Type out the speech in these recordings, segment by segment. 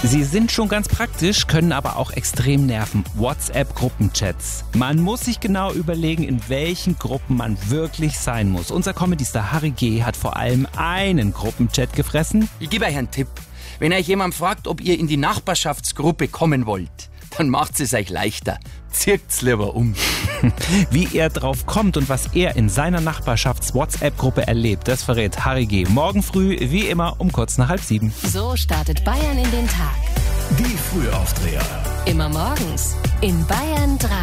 Sie sind schon ganz praktisch, können aber auch extrem nerven. WhatsApp-Gruppenchats. Man muss sich genau überlegen, in welchen Gruppen man wirklich sein muss. Unser Comedy-Star Harry G. hat vor allem einen Gruppenchat gefressen. Ich gebe euch einen Tipp. Wenn euch jemand fragt, ob ihr in die Nachbarschaftsgruppe kommen wollt, dann macht es euch leichter. Zirkt's lieber um. Wie er drauf kommt und was er in seiner Nachbarschafts-WhatsApp-Gruppe erlebt, das verrät Harry G. morgen früh, wie immer, um kurz nach 6:30. So startet Bayern in den Tag. Die Frühaufdreher. Immer morgens in Bayern 3.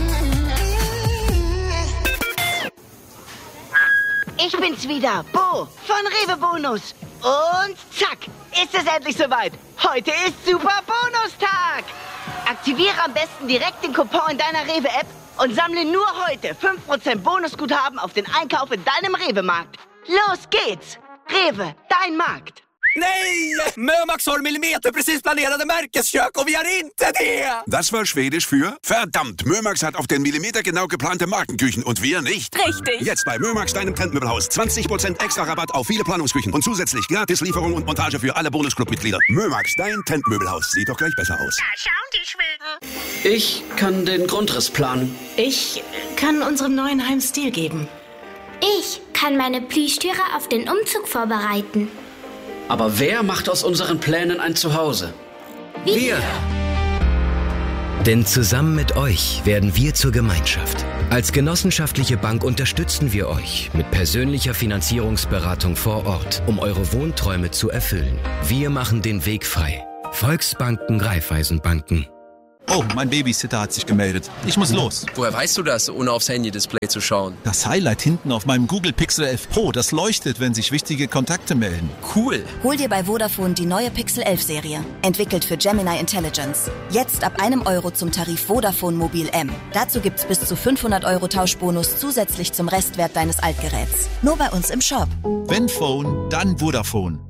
Ich bin's wieder, Bo von Rewe Bonus. Und zack, ist es endlich soweit. Heute ist Super Bonustag. Aktiviere am besten direkt den Coupon in deiner Rewe-App und sammle nur heute 5% Bonusguthaben auf den Einkauf in deinem Rewe-Markt. Los geht's! Rewe, dein Markt. Nej! Mömax har millimeterprecis planerade märkeskök och vi har inte det! Das war Schwedisch für verdammt. Mömax hat auf den Millimeter genau geplante Markenküchen und wir nicht. Richtig. Jetzt bei Mömax, deinem Trendmöbelhaus. 20% extra Rabatt auf viele Planungsküchen und zusätzlich gratis Lieferung und Montage für alle Bonusclub-Mitglieder. Mömax, dein Trendmöbelhaus. Sieht doch gleich besser aus. Da schauen die Schweden. Ich kann den Grundriss planen. Ich kann unserem neuen Heim Stil geben. Ich kann meine Plüschtüre auf den Umzug vorbereiten. Aber wer macht aus unseren Plänen ein Zuhause? Wir! Denn zusammen mit euch werden wir zur Gemeinschaft. Als genossenschaftliche Bank unterstützen wir euch mit persönlicher Finanzierungsberatung vor Ort, um eure Wohnträume zu erfüllen. Wir machen den Weg frei. Volksbanken, Raiffeisenbanken. Oh, mein Babysitter hat sich gemeldet. Ich muss los. Woher weißt du das, ohne aufs Handy-Display zu schauen? Das Highlight hinten auf meinem Google Pixel 11 Pro, das leuchtet, wenn sich wichtige Kontakte melden. Cool. Hol dir bei Vodafone die neue Pixel 11 Serie. Entwickelt für Gemini Intelligence. Jetzt ab €1 zum Tarif Vodafone Mobil M. Dazu gibt's bis zu 500 € Tauschbonus zusätzlich zum Restwert deines Altgeräts. Nur bei uns im Shop. Wenn Phone, dann Vodafone.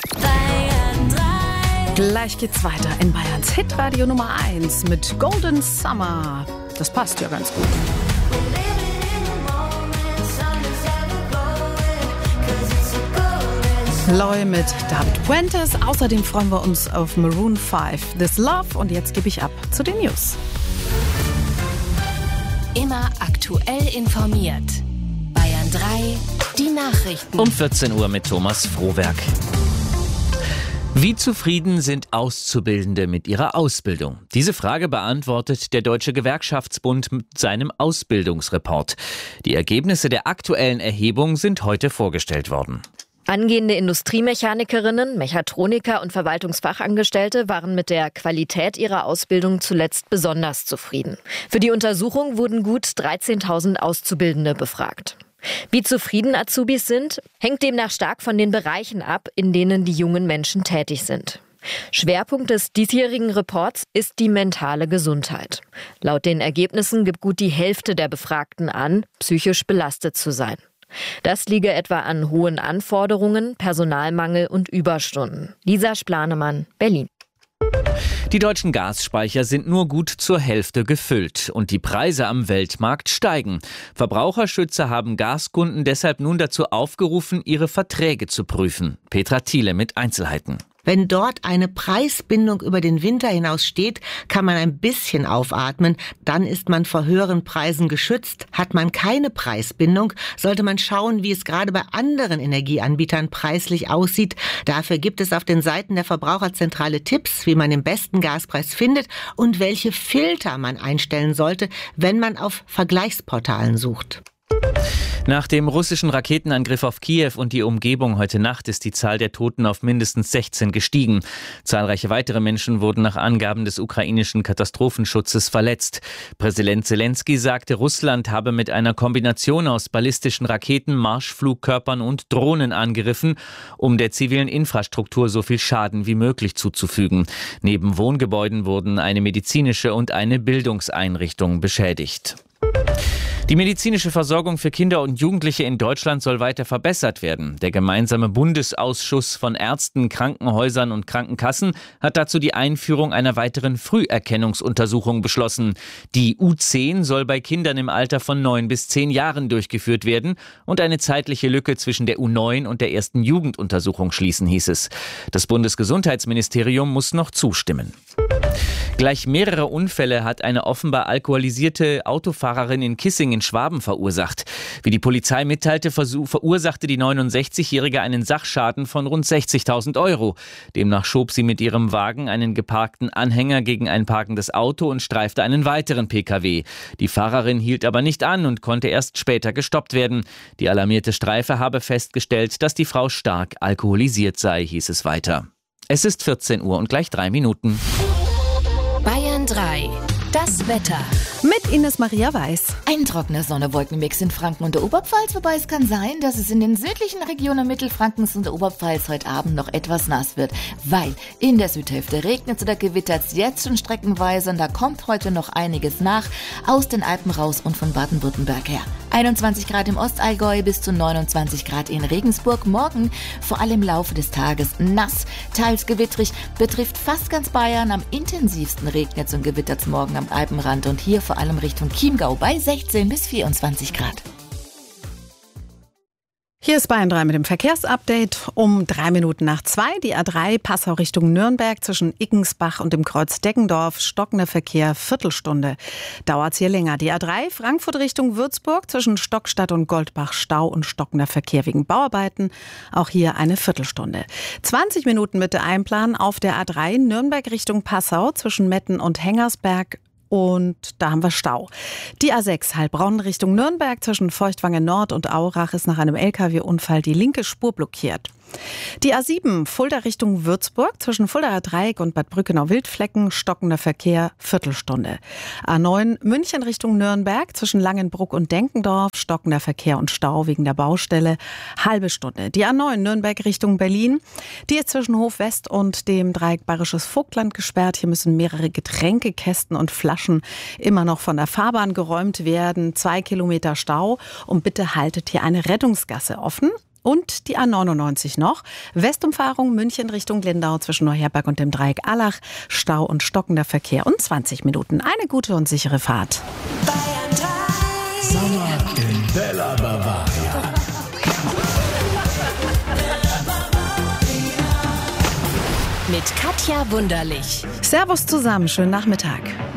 Gleich geht's weiter in Bayerns Hitradio Nummer 1 mit Golden Summer. Das passt ja ganz gut. Loy mit David Puentes. Außerdem freuen wir uns auf Maroon 5, This Love. Und jetzt gebe ich ab zu den News. Immer aktuell informiert. Bayern 3, die Nachrichten. Um 14 Uhr mit Thomas Frohwerk. Wie zufrieden sind Auszubildende mit ihrer Ausbildung? Diese Frage beantwortet der Deutsche Gewerkschaftsbund mit seinem Ausbildungsreport. Die Ergebnisse der aktuellen Erhebung sind heute vorgestellt worden. Angehende Industriemechanikerinnen, Mechatroniker und Verwaltungsfachangestellte waren mit der Qualität ihrer Ausbildung zuletzt besonders zufrieden. Für die Untersuchung wurden gut 13.000 Auszubildende befragt. Wie zufrieden Azubis sind, hängt demnach stark von den Bereichen ab, in denen die jungen Menschen tätig sind. Schwerpunkt des diesjährigen Reports ist die mentale Gesundheit. Laut den Ergebnissen gibt gut die Hälfte der Befragten an, psychisch belastet zu sein. Das liege etwa an hohen Anforderungen, Personalmangel und Überstunden. Lisa Splanemann, Berlin. Die deutschen Gasspeicher sind nur gut zur Hälfte gefüllt und die Preise am Weltmarkt steigen. Verbraucherschützer haben Gaskunden deshalb nun dazu aufgerufen, ihre Verträge zu prüfen. Petra Thiele mit Einzelheiten. Wenn dort eine Preisbindung über den Winter hinaus steht, kann man ein bisschen aufatmen. Dann ist man vor höheren Preisen geschützt. Hat man keine Preisbindung, sollte man schauen, wie es gerade bei anderen Energieanbietern preislich aussieht. Dafür gibt es auf den Seiten der Verbraucherzentrale Tipps, wie man den besten Gaspreis findet und welche Filter man einstellen sollte, wenn man auf Vergleichsportalen sucht. Nach dem russischen Raketenangriff auf Kiew und die Umgebung heute Nacht ist die Zahl der Toten auf mindestens 16 gestiegen. Zahlreiche weitere Menschen wurden nach Angaben des ukrainischen Katastrophenschutzes verletzt. Präsident Zelensky sagte, Russland habe mit einer Kombination aus ballistischen Raketen, Marschflugkörpern und Drohnen angegriffen, um der zivilen Infrastruktur so viel Schaden wie möglich zuzufügen. Neben Wohngebäuden wurden eine medizinische und eine Bildungseinrichtung beschädigt. Die medizinische Versorgung für Kinder und Jugendliche in Deutschland soll weiter verbessert werden. Der gemeinsame Bundesausschuss von Ärzten, Krankenhäusern und Krankenkassen hat dazu die Einführung einer weiteren Früherkennungsuntersuchung beschlossen. Die U10 soll bei Kindern im Alter von 9 bis 10 Jahren durchgeführt werden und eine zeitliche Lücke zwischen der U9 und der ersten Jugenduntersuchung schließen, hieß es. Das Bundesgesundheitsministerium muss noch zustimmen. Gleich mehrere Unfälle hat eine offenbar alkoholisierte Autofahrerin in Kissing in Schwaben verursacht. Wie die Polizei mitteilte, verursachte die 69-Jährige einen Sachschaden von rund 60.000 €. Demnach schob sie mit ihrem Wagen einen geparkten Anhänger gegen ein parkendes Auto und streifte einen weiteren Pkw. Die Fahrerin hielt aber nicht an und konnte erst später gestoppt werden. Die alarmierte Streife habe festgestellt, dass die Frau stark alkoholisiert sei, hieß es weiter. Es ist 14 Uhr und gleich 3 Minuten. Bayern 3. Das Wetter. Mit Ines Maria Weiß. Ein trockener Sonne-Wolkenmix in Franken und der Oberpfalz, wobei es kann sein, dass es in den südlichen Regionen Mittelfrankens und der Oberpfalz heute Abend noch etwas nass wird, weil in der Südhälfte regnet es oder gewittert es jetzt schon streckenweise und da kommt heute noch einiges nach, aus den Alpen raus und von Baden-Württemberg her. 21 Grad im Ostallgäu bis zu 29 Grad in Regensburg. Morgen vor allem im Laufe des Tages nass, teils gewittrig, betrifft fast ganz Bayern. Am intensivsten regnet es und gewittert es morgen am Alpenrand und hier vor allem Richtung Chiemgau bei 16 bis 24 Grad. Hier ist Bayern 3 mit dem Verkehrsupdate um 3 Minuten nach 2. Die A3 Passau Richtung Nürnberg zwischen Iggensbach und dem Kreuz Deggendorf. Stockender Verkehr, Viertelstunde. Dauert es hier länger. Die A3 Frankfurt Richtung Würzburg zwischen Stockstadt und Goldbach. Stau und stockender Verkehr wegen Bauarbeiten. Auch hier eine Viertelstunde. 20 Minuten bitte einplanen auf der A3 Nürnberg Richtung Passau zwischen Metten und Hengersberg. Und da haben wir Stau. Die A6 Heilbronn Richtung Nürnberg zwischen Feuchtwangen Nord und Aurach ist nach einem LKW-Unfall die linke Spur blockiert. Die A7 Fulda Richtung Würzburg zwischen Fuldaer Dreieck und Bad Brückenau-Wildflecken, stockender Verkehr, Viertelstunde. A9 München Richtung Nürnberg zwischen Langenbruck und Denkendorf, stockender Verkehr und Stau wegen der Baustelle, halbe Stunde. Die A9 Nürnberg Richtung Berlin, die ist zwischen Hof West und dem Dreieck Bayerisches Vogtland gesperrt. Hier müssen mehrere Getränkekästen und Flaschen immer noch von der Fahrbahn geräumt werden. 2 Kilometer Stau und bitte haltet hier eine Rettungsgasse offen. Und die A99 noch. Westumfahrung München Richtung Lindau zwischen Neuherberg und dem Dreieck Allach. Stau und stockender Verkehr und 20 Minuten. Eine gute und sichere Fahrt. Sommer in Bella Bavaria. Mit Katja Wunderlich. Servus zusammen, schönen Nachmittag.